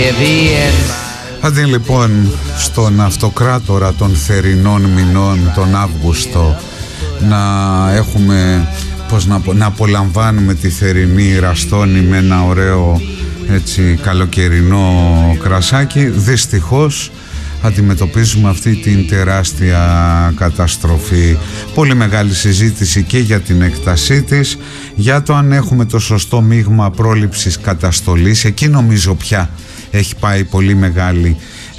Αντί λοιπόν στον αυτοκράτορα των θερινών μηνών, τον Αύγουστο, να έχουμε, να απολαμβάνουμε τη θερινή ραστόνη με ένα ωραίο έτσι καλοκαιρινό κρασάκι, δυστυχώς αντιμετωπίζουμε αυτή την τεράστια καταστροφή. Πολύ μεγάλη συζήτηση και για την έκτασή της, για το αν έχουμε το σωστό μείγμα πρόληψης καταστολής. Εκεί νομίζω πια έχει πάει πολύ μεγάλη,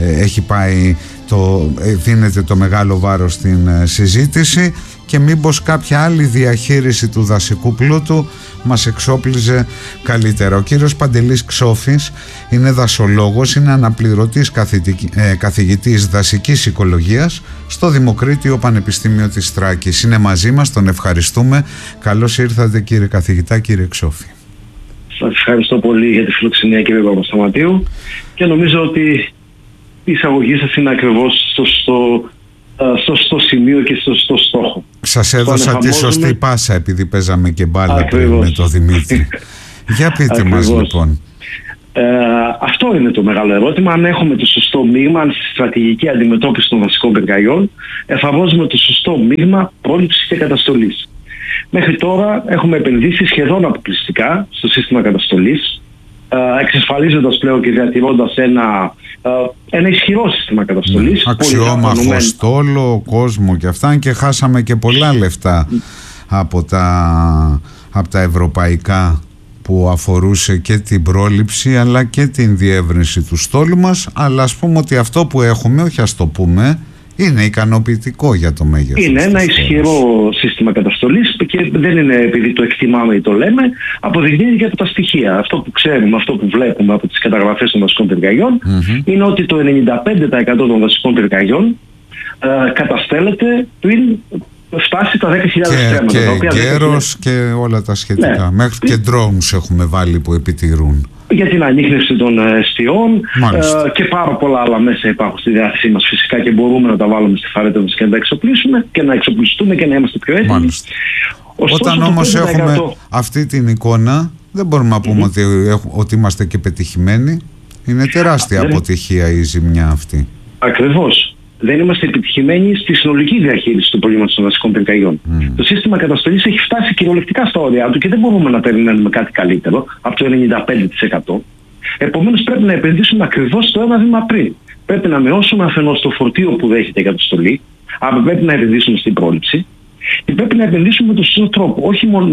δίνεται το μεγάλο βάρος στην συζήτηση, και μήπως κάποια άλλη διαχείριση του δασικού πλούτου μας εξόπλιζε καλύτερα. Ο κύριος Παντελής Ξόφης είναι δασολόγος, είναι αναπληρωτής καθηγητής δασικής οικολογίας στο Δημοκρίτιο Πανεπιστήμιο της Θράκης. Είναι μαζί μας, τον ευχαριστούμε. Καλώς ήρθατε κύριε καθηγητά, κύριε Ξόφη. Σας ευχαριστώ πολύ για τη φιλοξενία κύριε Παπασταματίου, και νομίζω ότι η εισαγωγή σας είναι ακριβώς στο σημείο και στο στόχο. Σας έδωσα τη σωστή πάσα επειδή παίζαμε και μπάλα με τον Δημήτρη. Για πείτε μας λοιπόν. Αυτό είναι το μεγάλο ερώτημα, αν έχουμε το σωστό μείγμα, αν στη στρατηγική αντιμετώπιση των δασικών πυρκαγιών εφαρμόζουμε το σωστό μείγμα πρόληψης και καταστολής. Μέχρι τώρα έχουμε επενδύσει σχεδόν αποκλειστικά στο σύστημα καταστολής, εξασφαλίζοντας πλέον και διατηρώντας ένα ισχυρό σύστημα καταστολής. Αξιόμαχο στόλο, κόσμο και αυτά, και χάσαμε και πολλά λεφτά από τα ευρωπαϊκά που αφορούσε και την πρόληψη αλλά και την διεύρυνση του στόλου μας. Αλλά ας πούμε ότι αυτό που έχουμε, όχι ας το πούμε, είναι ικανοποιητικό για το μέγεθος. Είναι ένα ισχυρό σύστημα καταστολής, και δεν είναι επειδή το εκτιμάμε ή το λέμε, αποδεικνύεται και από τα στοιχεία. Αυτό που ξέρουμε, αυτό που βλέπουμε από τις καταγραφές των δασικών πυρκαγιών, είναι ότι το 95% των δασικών πυρκαγιών καταστέλλεται πριν φτάσει τα 10.000 στρέμματα. Και γέρος και όλα τα σχετικά. Ναι. Μέχρι και drones έχουμε βάλει που επιτηρούν. Για την ανίχνευση των εστιών και πάρα πολλά άλλα μέσα υπάρχουν στη διάθεσή μας φυσικά, και μπορούμε να τα βάλουμε στη φαρέτα μας και να τα εξοπλίσουμε και να εξοπλιστούμε και να είμαστε πιο έτοιμοι. Όταν όμως έχουμε αυτή την εικόνα, δεν μπορούμε να πούμε ότι είμαστε και πετυχημένοι. Είναι τεράστια αποτυχία η ζημιά αυτή. Ακριβώς. Δεν είμαστε επιτυχημένοι στη συνολική διαχείριση του προβλήματος των δασικών πυρκαγιών. Το σύστημα καταστολής έχει φτάσει κυριολεκτικά στα όρια του και δεν μπορούμε να περιμένουμε κάτι καλύτερο από το 95%. Επομένως, πρέπει να επενδύσουμε ακριβώς το ένα βήμα πριν. Πρέπει να μειώσουμε αφενός το φορτίο που δέχεται η καταστολή, αλλά πρέπει να επενδύσουμε στην πρόληψη, και πρέπει να επενδύσουμε με τον σωστό τρόπο. Όχι μόνο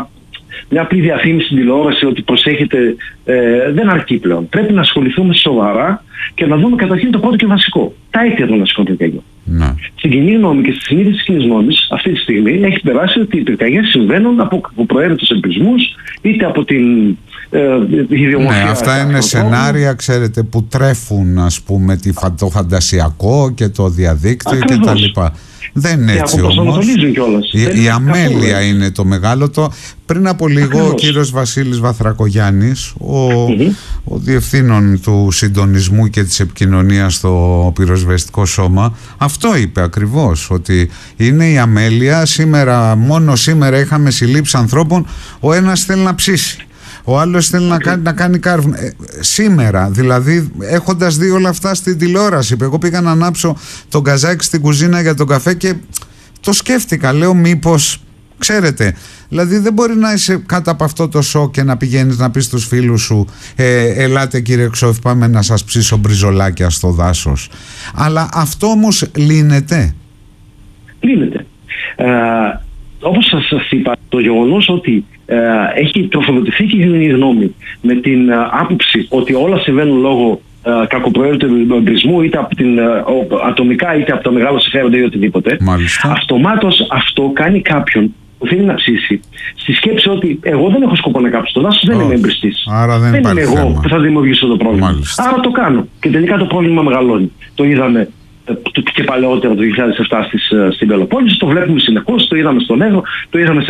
μια απλή διαφήμιση στην τηλεόραση ότι προσέχετε, δεν αρκεί πλέον. Πρέπει να ασχοληθούμε σοβαρά και να δούμε καταρχήν το πρώτο και βασικό. Τα αίτια των δασικών πυρκαγιών. Στην κοινή γνώμη και στη συνείδηση της κοινής γνώμης, αυτή τη στιγμή έχει περάσει ότι οι πυρκαγιές συμβαίνουν από προαίρετους εμπρισμούς, είτε από την ιδιομορφία. Ναι, αυτά είναι σενάρια, ξέρετε, που τρέφουν, ας πούμε, το φαντασιακό και το διαδίκτυο κτλ. Δεν είναι έτσι όμως. Η αμέλεια είναι το μεγάλο. Πριν από λίγο ο κύριος Βασίλης Βαθρακογιάννης, ο διευθύνων του συντονισμού και της επικοινωνίας στο πυροσβεστικό σώμα, αυτό είπε ακριβώς, ότι είναι η αμέλεια. Μόνο σήμερα είχαμε συλλήψεις ανθρώπων, ο ένας θέλει να ψήσει, ο άλλος θέλει να κάνει κάρβουν. Σήμερα, δηλαδή, έχοντας δει όλα αυτά στην τηλεόραση, εγώ πήγα να ανάψω τον καζάκι στην κουζίνα για τον καφέ και το σκέφτηκα. Λέω, μήπως, ξέρετε, δηλαδή δεν μπορεί να είσαι κάτω από αυτό το σοκ και να πηγαίνεις να πεις στους φίλους σου ελάτε κύριε Ξόφη, πάμε να σας ψήσω μπριζολάκια στο δάσος. Αλλά αυτό όμως λύνεται. Λύνεται. Όπως σας είπα, το γεγονός ότι έχει τροφοδοτηθεί και η κοινή γνώμη με την άποψη ότι όλα συμβαίνουν λόγω κακοπροαίρετου εμπρισμού, είτε από την ατομικά είτε από τα μεγάλα συμφέροντα ή οτιδήποτε, αυτομάτως αυτό κάνει κάποιον που θέλει να ψήσει στη σκέψη ότι εγώ δεν έχω σκοπό να κάψω το δάσος, δεν είμαι εμπριστής. Δεν είμαι εγώ που θα δημιουργήσω το πρόβλημα. Άρα το κάνω. Και τελικά το πρόβλημα μεγαλώνει. Το είδαμε και παλαιότερα το 2007 στην Πελοπόννησο, το βλέπουμε συνεχώς, το είδαμε στον Εύρο, το είδαμε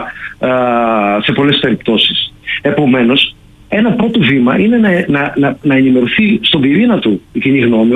σε πολλές περιπτώσεις. Επομένως, ένα πρώτο βήμα είναι να ενημερωθεί στον πυρήνα του η κοινή γνώμη,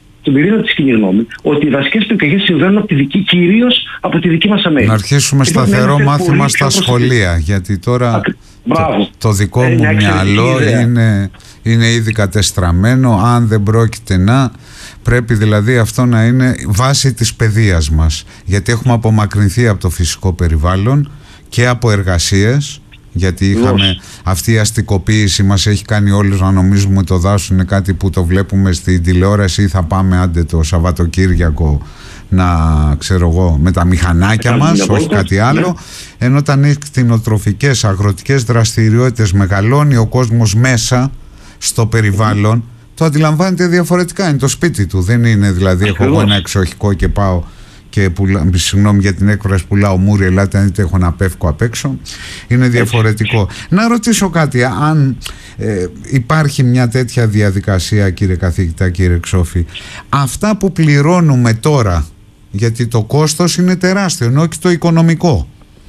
ότι οι δασικές πυρκαγιές συμβαίνουν κυρίως από τη δική μας αμέλεια. Να αρχίσουμε σταθερό μάθημα στα σχολεία, γιατί τώρα Το δικό μου μυαλό είναι ήδη κατεστραμμένο. Αν δεν πρόκειται να, πρέπει δηλαδή αυτό να είναι βάση της παιδείας μας, γιατί έχουμε απομακρυνθεί από το φυσικό περιβάλλον και από εργασίες, γιατί είχαμε αυτή η αστικοποίηση, μας έχει κάνει όλους να νομίζουμε το δάσος είναι κάτι που το βλέπουμε στην τηλεόραση ή θα πάμε άντε το Σαββατοκύριακο να, ξέρω εγώ, με τα μηχανάκια μας, όχι κάτι άλλο, ενώ όταν έχει κτηνοτροφικές, αγροτικές δραστηριότητες, μεγαλώνει ο κόσμος μέσα στο περιβάλλον, το αντιλαμβάνεται διαφορετικά, είναι το σπίτι του, δεν είναι δηλαδή έχω εγώ ένα εξοχικό και πάω και συγγνώμη για την έκφραση, πουλάω μούρι, ελάτε να δείτε έχω ένα πεύκο απ' έξω, είναι διαφορετικό. Να ρωτήσω κάτι, αν υπάρχει μια τέτοια διαδικασία, κύριε καθηγητά, κύριε Ξόφη, αυτά που πληρώνουμε τώρα, γιατί το κόστος είναι τεράστιο, ενώ και το οικονομικό,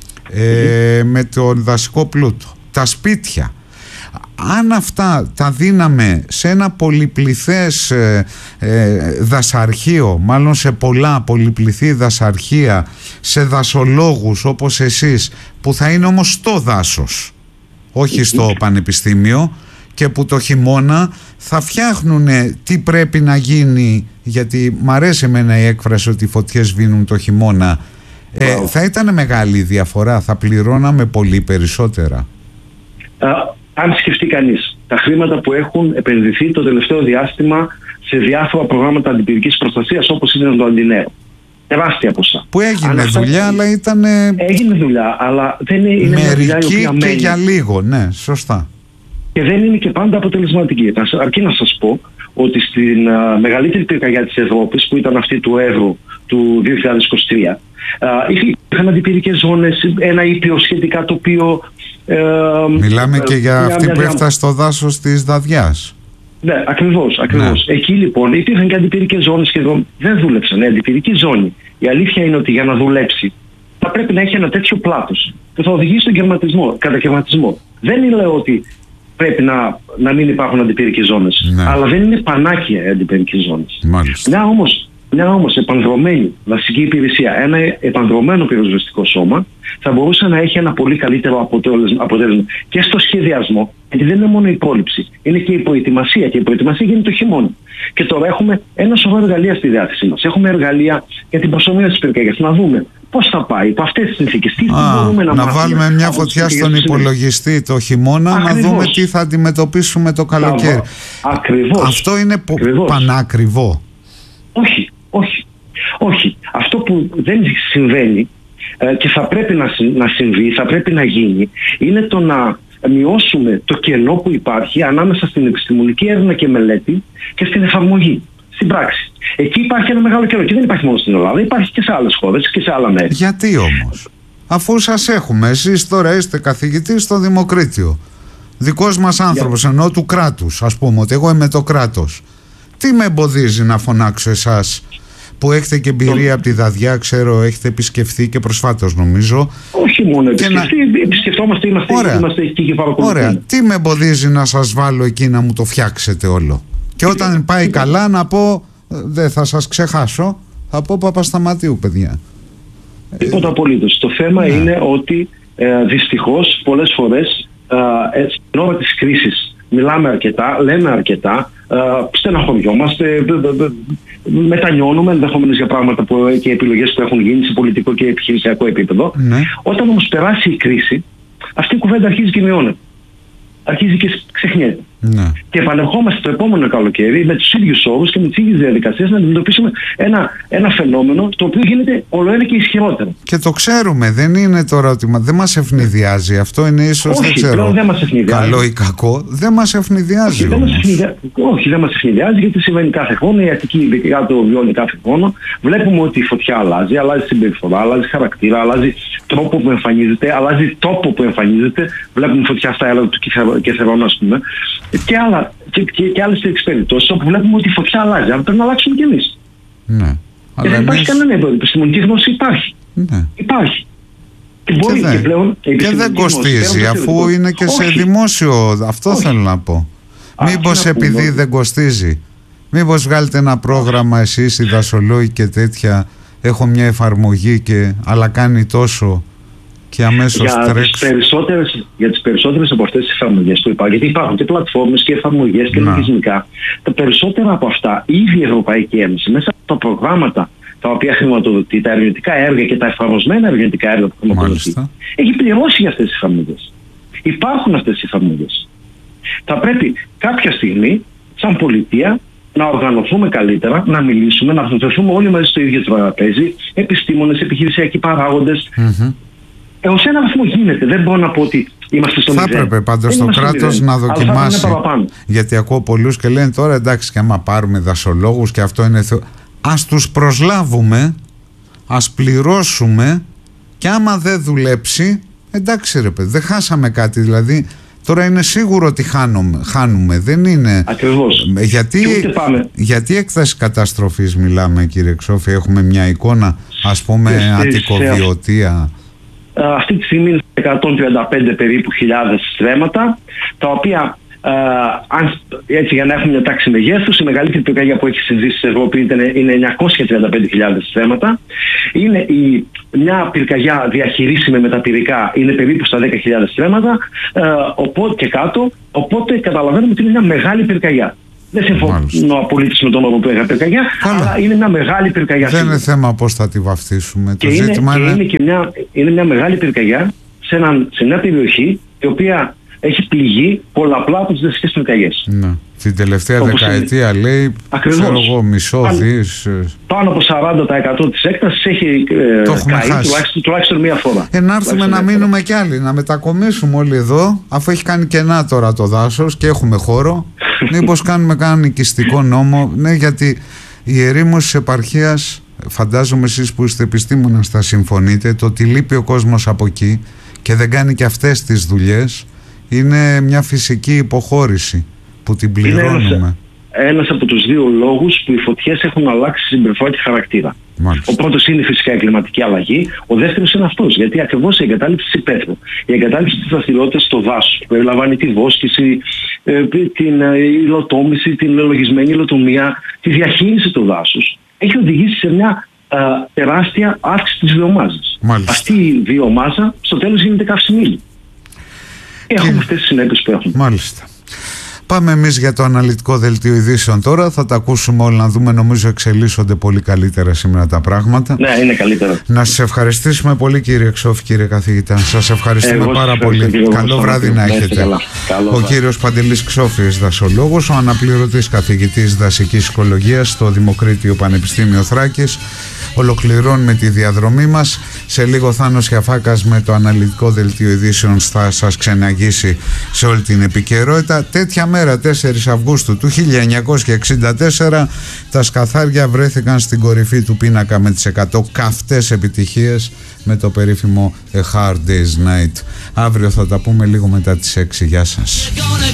με τον δασικό πλούτο, τα σπίτια, αν αυτά τα δίναμε σε ένα πολυπληθές δασαρχείο, μάλλον σε πολλά πολυπληθή δασαρχεία, σε δασολόγους όπως εσείς, που θα είναι όμως στο δάσος, όχι στο πανεπιστήμιο, και που το χειμώνα θα φτιάχνουν τι πρέπει να γίνει, γιατί μ' αρέσει εμένα η έκφραση ότι οι φωτιές σβήνουν το χειμώνα, θα ήταν μεγάλη διαφορά, θα πληρώναμε πολύ περισσότερα. Αν σκεφτεί κανείς τα χρήματα που έχουν επενδυθεί το τελευταίο διάστημα σε διάφορα προγράμματα αντιπυρικής προστασίας, όπως είναι το Αντινέο. Τεράστια ποσά. Που έγινε δουλειά, αλλά ήταν. Έγινε δουλειά, αλλά δεν είναι μια δουλειά η οποία μένει. Και για λίγο, ναι, σωστά. Και δεν είναι και πάντα αποτελεσματική. Αρκεί να σας πω ότι στην μεγαλύτερη πυρκαγιά της Ευρώπης, που ήταν αυτή του Εύρου του 2023, είχαν αντιπυρικές ζώνες, ένα ήπιο σχετικά τοπίο. Μιλάμε και για αυτή που έφτασε στο δάσος της Δαδιάς. Ναι, ακριβώς. Ναι. Εκεί λοιπόν υπήρχαν και αντιπυρικές ζώνες και δεν δούλεψαν. Η αντιπυρική ζώνη, η αλήθεια είναι ότι για να δουλέψει θα πρέπει να έχει ένα τέτοιο πλάτος που θα οδηγήσει στον κατακαιρματισμό. Δεν λέω ότι πρέπει να μην υπάρχουν αντιπυρικές ζώνες, αλλά δεν είναι πανάκια οι αντιπυρικές ζώνες. Μια όμως επανδρωμένη δασική υπηρεσία, ένα επανδρωμένο πυροσβεστικό σώμα θα μπορούσε να έχει ένα πολύ καλύτερο αποτέλεσμα και στο σχεδιασμό, γιατί δεν είναι μόνο η πρόληψη, είναι και η προετοιμασία, και η προετοιμασία γίνεται το χειμώνα. Και τώρα έχουμε ένα σωρό εργαλεία στη διάθεσή μας. Έχουμε εργαλεία για την προσωμείωση της πυρκαγιάς. Να δούμε πώς θα πάει υπό αυτές τις συνθήκες. Τι μπορούμε να μάθουμε. Βάλουμε μια φωτιά στον υπολογιστή το χειμώνα, να δούμε τι θα αντιμετωπίσουμε το καλοκαίρι. Αυτό είναι πανάκριβο. Όχι. Αυτό που δεν συμβαίνει και θα πρέπει να συμβεί, θα πρέπει να γίνει, είναι το να μειώσουμε το κενό που υπάρχει ανάμεσα στην επιστημονική έρευνα και μελέτη και στην εφαρμογή, στην πράξη. Εκεί υπάρχει ένα μεγάλο κενό και δεν υπάρχει μόνο στην Ελλάδα, υπάρχει και σε άλλες χώρες και σε άλλα μέρη. Γιατί όμως, αφού σας έχουμε, εσείς τώρα είστε καθηγητής στο Δημοκρίτιο, δικός μας άνθρωπος, ενώ του κράτους, ας πούμε ότι εγώ είμαι το κράτος, τι με εμποδίζει να φωνάξω εσάς που έχετε και εμπειρία από τη Δαδιά, ξέρω, έχετε επισκεφθεί και προσφάτως νομίζω. Όχι μόνο επισκεφτόμαστε, είμαστε εκεί και παρακολουθούμε. Ωραία, τι με εμποδίζει να σας βάλω εκεί να μου το φτιάξετε όλο? Και όταν πάει καλά να πω, δεν θα σας ξεχάσω, θα πω Παπασταματίου, παιδιά. Τίποτα απολύτως. Το θέμα είναι ότι δυστυχώς πολλές φορές στην ώρα της κρίσης μιλάμε αρκετά, λέμε αρκετά, στεναχωριόμαστε, μετανιώνουμε ενδεχομένως για πράγματα και επιλογές που έχουν γίνει σε πολιτικό και επιχειρησιακό επίπεδο. Όταν όμως περάσει η κρίση, αυτή η κουβέντα αρχίζει και μειώνεται. Αρχίζει και ξεχνιέται. Και επανερχόμαστε το επόμενο καλοκαίρι με τους ίδιους όρους και με τις ίδιες διαδικασίες να αντιμετωπίσουμε ένα φαινόμενο το οποίο γίνεται όλο και ισχυρότερο. Και το ξέρουμε, δεν είναι τώρα ότι δεν μας ευνηδιάζει. Αυτό είναι ίσως, δεν ξέρω, καλό ή κακό. Δεν μας ευνηδιάζει. Όχι, δεν μας ευνηδιάζει, γιατί συμβαίνει κάθε χρόνο. Η Αττική ειδικά το βιώνει κάθε χρόνο. Βλέπουμε ότι η φωτιά αλλάζει συμπεριφορά, αλλάζει χαρακτήρα, αλλάζει τρόπο που εμφανίζεται, αλλάζει τόπο που εμφανίζεται. Βλέπουμε φωτιά στα έλατα του Κεθερών, ας πούμε. Και άλλες περιπτώσεις όπου βλέπουμε ότι η φωτιά αλλάζει. Αλλά πρέπει να αλλάξουμε κι εμείς. Και δεν υπάρχει κανένα εμπόδιο. Η επιστημονική γνώση υπάρχει. Υπάρχει. Και δεν κοστίζει, αφού είναι και σε δημόσιο. Αυτό θέλω να πω. Μήπως επειδή δεν κοστίζει, μήπως βγάλετε ένα πρόγραμμα εσείς οι δασολόγοι και τέτοια, έχω μια εφαρμογή αλλά κάνει τόσο, Και αμέσως για τις περισσότερες από αυτές τις εφαρμογές που υπάρχουν, γιατί υπάρχουν και πλατφόρμες και εφαρμογές και λογισμικά, τα περισσότερα από αυτά ήδη η Ευρωπαϊκή Ένωση μέσα από τα προγράμματα τα οποία χρηματοδοτεί, τα ερευνητικά έργα και τα εφαρμοσμένα ερευνητικά έργα που χρηματοδοτεί, έχει πληρώσει για αυτές τις εφαρμογές. Υπάρχουν αυτές οι εφαρμογές. Θα πρέπει κάποια στιγμή, σαν πολιτεία, να οργανωθούμε καλύτερα, να μιλήσουμε, να βρεθούμε όλοι μαζί στο ίδιο τραπέζι, επιστήμονες, επιχειρησιακοί παράγοντες. Έως ένα βαθμό γίνεται. Δεν μπορώ να πω ότι είμαστε στο μηδέν. Θα έπρεπε πάντως το κράτος να δοκιμάσει. Γιατί ακούω πολλούς και λένε τώρα εντάξει, και άμα πάρουμε δασολόγους και αυτό είναι. Ας τους προσλάβουμε, ας πληρώσουμε, και άμα δεν δουλέψει, εντάξει ρε παιδί, δεν χάσαμε κάτι. Δηλαδή τώρα είναι σίγουρο ότι χάνουμε. Δεν είναι. Ακριβώς. Γιατί έκταση καταστροφής μιλάμε, κύριε Ξόφη? Έχουμε μια εικόνα, ας πούμε, αττικοβιωτία. Αυτή τη στιγμή είναι 135 περίπου χιλιάδες στρέμματα, τα οποία έτσι για να έχουμε μια τάξη μεγέθους, η μεγαλύτερη πυρκαγιά που έχει συμβεί στην Ευρώπη είναι 935.000 στρέμματα. Είναι μια πυρκαγιά διαχειρίσιμη με τα πυρικά, είναι περίπου στα 10.000 στρέμματα, οπότε και κάτω, οπότε καταλαβαίνουμε ότι είναι μια μεγάλη πυρκαγιά. Δεν συμφωνώ απολύτως με τον όρο που έγραφε πυρκαγιά, αλλά είναι μια μεγάλη πυρκαγιά. Δεν είναι θέμα πώς θα τη βαφτίσουμε. Είναι μια μεγάλη πυρκαγιά σε μια περιοχή η οποία έχει πληγεί πολλαπλά από τις δασικές πυρκαγιές. Ναι. Την τελευταία δεκαετία λέει, ξέρω εγώ, μισό δις. Πάνω από 40% της έκτασης έχει καεί τουλάχιστον μία φορά. Να έρθουμε να μείνουμε κι άλλοι, να μετακομίσουμε όλοι εδώ, αφού έχει κάνει κενά τώρα το δάσος και έχουμε χώρο. Μήπως κάνουμε κανένα νοικιστικό νόμο? Ναι, γιατί η ερήμωση της επαρχίας, φαντάζομαι εσείς που είστε επιστήμονας θα συμφωνείτε, το ότι λείπει ο κόσμος από εκεί και δεν κάνει και αυτές τις δουλειές, είναι μια φυσική υποχώρηση που την πληρώνουμε. Ένας από τους δύο λόγους που οι φωτιές έχουν αλλάξει συμπεριφορά και χαρακτήρα. Μάλιστα. Ο πρώτος είναι φυσικά η κλιματική αλλαγή, ο δεύτερος είναι αυτός, γιατί ακριβώς η εγκατάλειψη της υπαίθρου, η εγκατάλειψη της δραστηριότητας στο δάσος, που περιλαμβάνει τη βόσκηση, την υλοτόμηση, την λογισμένη υλοτομία, τη διαχείριση του δάσους, έχει οδηγήσει σε μια τεράστια αύξηση της βιομάζας. Αυτή η βιομάζα στο τέλος γίνεται καυσιμήλη. Έχουμε αυτές τις συνέπειες που έχουμε. Μάλιστα. Πάμε εμείς για το αναλυτικό δελτίο ειδήσεων τώρα. Θα τα ακούσουμε όλα, να δούμε. Νομίζω εξελίσσονται πολύ καλύτερα σήμερα τα πράγματα. Ναι, είναι καλύτερα. Να σας ευχαριστήσουμε πολύ, κύριε Ξόφη, κύριε καθηγητά. Σας ευχαριστούμε πάρα πολύ. Καλό βράδυ να έχετε. Ο κύριος Παντελής Ξόφης, δασολόγος, ο αναπληρωτής καθηγητής δασικής οικολογίας στο Δημοκρίτιο Πανεπιστήμιο Θράκης. Ολοκληρώνουμε τη διαδρομή μας. Σε λίγο Θάνος Χιαφάκας με το αναλυτικό δελτίο ειδήσεων θα σας ξεναγήσει σε όλη την επικαιρότητα. Τέτοια μέρα, 4 Αυγούστου του 1964, τα σκαθάρια βρέθηκαν στην κορυφή του πίνακα με τις 100 καυτές επιτυχίες με το περίφημο A Hard Day's Night. Αύριο θα τα πούμε λίγο μετά τις 6. Γεια σας.